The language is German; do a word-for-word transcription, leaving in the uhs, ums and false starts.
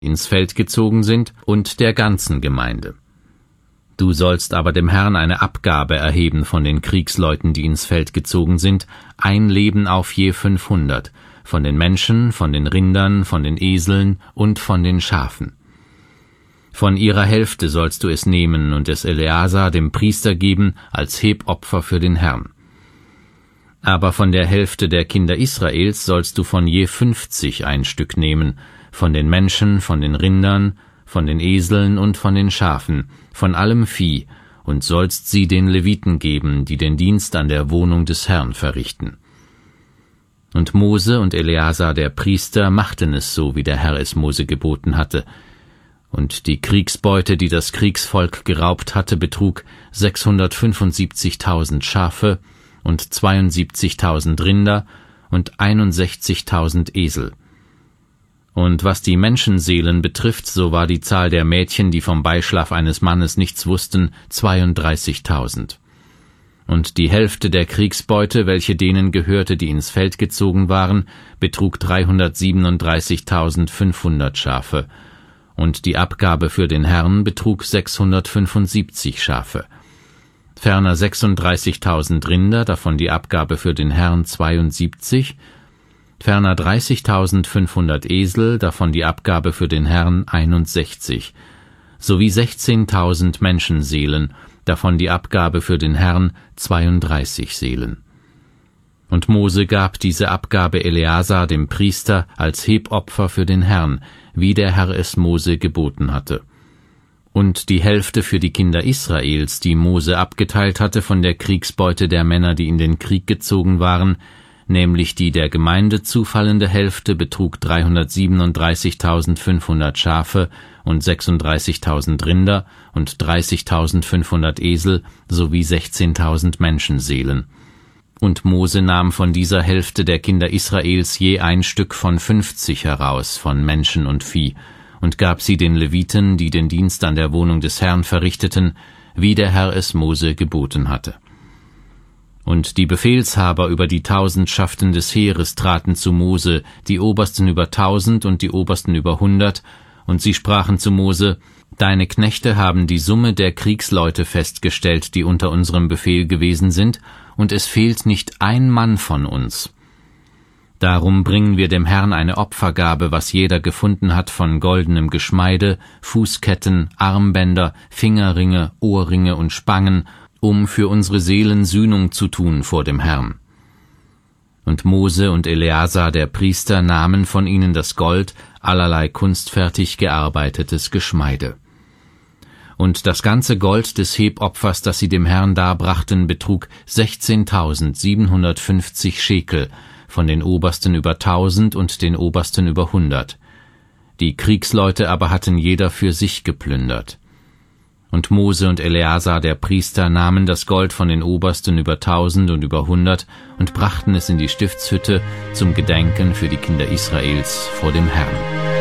ins Feld gezogen sind, und der ganzen Gemeinde. Du sollst aber dem Herrn eine Abgabe erheben von den Kriegsleuten, die ins Feld gezogen sind, ein Leben auf je fünfhundert, von den Menschen, von den Rindern, von den Eseln und von den Schafen. Von ihrer Hälfte sollst du es nehmen und es Eleazar dem Priester geben als Hebopfer für den Herrn. Aber von der Hälfte der Kinder Israels sollst du von je fünfzig ein Stück nehmen, von den Menschen, von den Rindern, von den Eseln und von den Schafen, von allem Vieh, und sollst sie den Leviten geben, die den Dienst an der Wohnung des Herrn verrichten. Und Mose und Eleazar der Priester machten es so, wie der Herr es Mose geboten hatte. Und die Kriegsbeute, die das Kriegsvolk geraubt hatte, betrug sechshundertfünfundsiebzigtausend Schafe und zweiundsiebzigtausend Rinder und einundsechzigtausend Esel. Und was die Menschenseelen betrifft, so war die Zahl der Mädchen, die vom Beischlaf eines Mannes nichts wussten, zweiunddreißigtausend. Und die Hälfte der Kriegsbeute, welche denen gehörte, die ins Feld gezogen waren, betrug dreihundertsiebenunddreißigtausendfünfhundert Schafe, und die Abgabe für den Herrn betrug sechshundertfünfundsiebzig Schafe. Ferner sechsunddreißigtausend Rinder, davon die Abgabe für den Herrn zweiundsiebzig, ferner dreißigtausendfünfhundert Esel, davon die Abgabe für den Herrn einundsechzig, sowie sechzehntausend Menschenseelen, davon die Abgabe für den Herrn zweiunddreißig Seelen. Und Mose gab diese Abgabe Eleazar dem Priester als Hebopfer für den Herrn, wie der Herr es Mose geboten hatte. Und die Hälfte für die Kinder Israels, die Mose abgeteilt hatte von der Kriegsbeute der Männer, die in den Krieg gezogen waren, nämlich die der Gemeinde zufallende Hälfte, betrug dreihundertsiebenunddreißigtausendfünfhundert Schafe und sechsunddreißigtausend Rinder und dreißigtausendfünfhundert Esel sowie sechzehntausend Menschenseelen. Und Mose nahm von dieser Hälfte der Kinder Israels je ein Stück von fünfzig heraus, von Menschen und Vieh, und gab sie den Leviten, die den Dienst an der Wohnung des Herrn verrichteten, wie der Herr es Mose geboten hatte. Und die Befehlshaber über die Tausendschaften des Heeres traten zu Mose, die Obersten über tausend und die Obersten über hundert, und sie sprachen zu Mose: Deine Knechte haben die Summe der Kriegsleute festgestellt, die unter unserem Befehl gewesen sind, und es fehlt nicht ein Mann von uns. Darum bringen wir dem Herrn eine Opfergabe, was jeder gefunden hat von goldenem Geschmeide, Fußketten, Armbänder, Fingerringe, Ohrringe und Spangen, um für unsere Seelen Sühnung zu tun vor dem Herrn. Und Mose und Eleazar der Priester nahmen von ihnen das Gold, allerlei kunstfertig gearbeitetes Geschmeide. Und das ganze Gold des Hebopfers, das sie dem Herrn darbrachten, betrug sechzehntausendsiebenhundertfünfzig Schekel, von den Obersten über tausend und den Obersten über hundert. Die Kriegsleute aber hatten jeder für sich geplündert. Und Mose und Eleazar der Priester nahmen das Gold von den Obersten über tausend und über hundert und brachten es in die Stiftshütte zum Gedenken für die Kinder Israels vor dem Herrn.